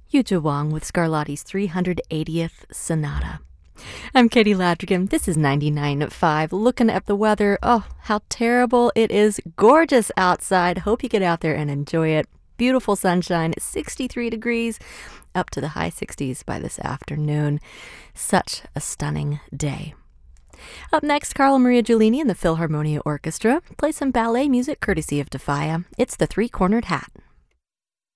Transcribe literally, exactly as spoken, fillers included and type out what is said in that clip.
Yuja Wang with Scarlatti's three hundred eightieth Sonata. I'm Katie Ladrigan. This is ninety-nine point five. Looking at the weather. Oh, how terrible. It is gorgeous outside. Hope you get out there and enjoy it. Beautiful sunshine, sixty-three degrees, up to the high sixties by this afternoon. Such a stunning day. Up next, Carla Maria Giulini and the Philharmonia Orchestra play some ballet music courtesy of Defia. It's The Three-Cornered Hat.